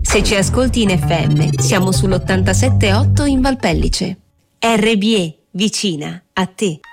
Se ci ascolti in FM, siamo sull'87.8 in Valpellice. RBE, vicina a te.